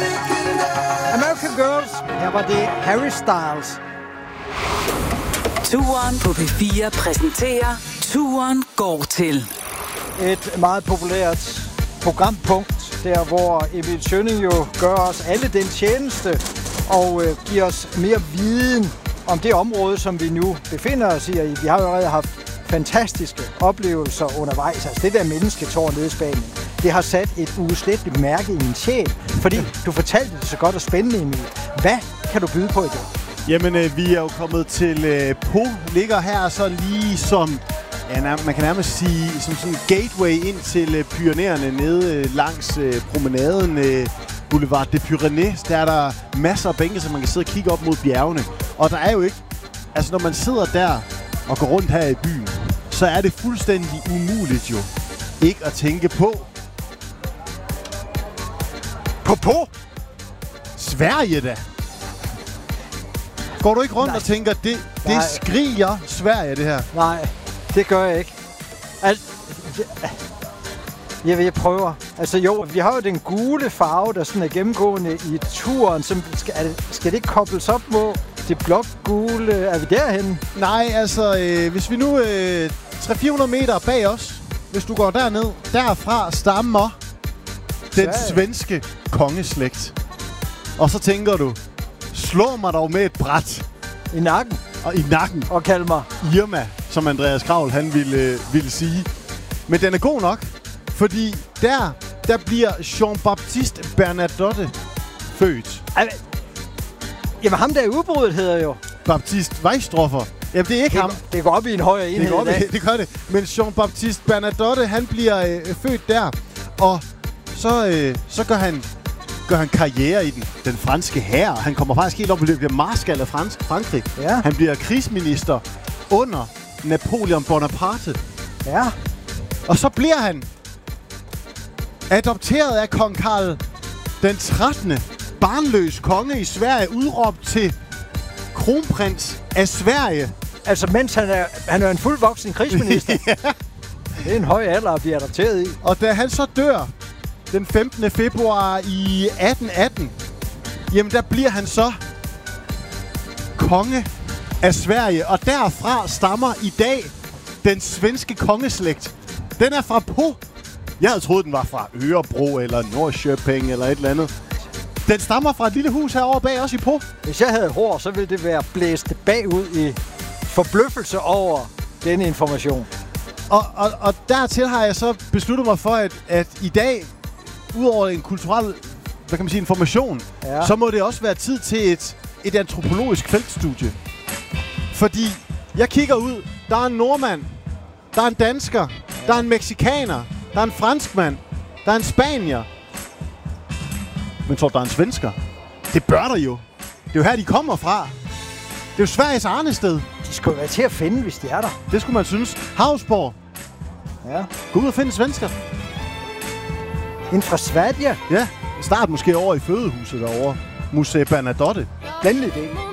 American Girls. Her var det Harry Styles. Touren på P4 præsenterer Turen går til. Et meget populært programpunkt, der hvor Emil Schønning jo gør os alle den tjeneste og giver os mere viden om det område, som vi nu befinder os i. Vi har jo allerede haft fantastiske oplevelser undervejs. Altså det der mennesketårn nede i Spanien, det har sat et udsletteligt mærke i min sjæl, fordi du fortalte det så godt og spændende, Emil. Hvad kan du byde på i dag? Jamen, vi er jo kommet til Po, ligger her så lige som, ja, man kan nærmest sige, som sådan en gateway ind til Pyrenæerne nede langs promenaden Boulevard des Pyrénées. Der er der masser af bænke, så man kan sidde og kigge op mod bjergene. Og der er jo ikke, altså når man sidder der og går rundt her i byen, så er det fuldstændig umuligt jo ikke at tænke på. På Sverige da! Går du ikke rundt og tænker, det skriger Sverige, det her? Nej, det gør jeg ikke. Jeg prøver. Altså jo, vi har jo den gule farve, der sådan er gennemgående i turen. Som skal det kobles op mod det blågule? Er vi derhenne? Nej, altså hvis vi nu 300-400 meter bag os, hvis du går derned, derfra stammer den svenske kongeslægt. Og så tænker du, slå mig dog med et bræt. I nakken? Og i nakken. Og kald mig Irma, som Andreas Kravl han ville sige. Men den er god nok, fordi der bliver Jean-Baptiste Bernadotte født. Jamen ham der i udbruddet hedder jo Baptiste Weisstroffer. Jamen det er ikke ham. Det går op i en højere enhed. Det gør det. Men Jean-Baptiste Bernadotte, han bliver født der. Og så gør han karriere i den franske hær. Han kommer faktisk helt op og bliver marskal af Frankrig. Ja. Han bliver krigsminister under Napoleon Bonaparte. Ja. Og så bliver han adopteret af kong Karl den 13. barnløs konge i Sverige, udråbt til kronprins af Sverige. Altså mens han er en fuldvoksen krigsminister. Ja. Det er en høj alder at blive adopteret i. Og da han så dør den 15. februar i 1818, jamen der bliver han så konge af Sverige. Og derfra stammer i dag den svenske kongeslægt. Den er fra Po. Jeg havde troet, den var fra Örebro eller Norrköping eller et eller andet. Den stammer fra et lille hus herovre bag os i Po. Hvis jeg havde hår, så ville det være blæst bagud i forbløffelse over denne information. Og dertil har jeg så besluttet mig for, at i dag, udover en kulturel, hvad kan man sige, information, så må det også være tid til et antropologisk feltstudie. Fordi jeg kigger ud, der er en nordmand, der er en dansker, der er en meksikaner, der er en franskmand, der er en spanier. Men tror du, der er en svensker? Det bør der jo. Det er jo her, de kommer fra. Det er jo Sveriges arnested. De skulle være til at finde, hvis de er der. Det skulle man synes. Havsborg. Ja. Gå ud og finde svensker. En fra Sverige? Ja. Start måske over i fødehuset derovre. Museet Bernadotte. Blændende idé.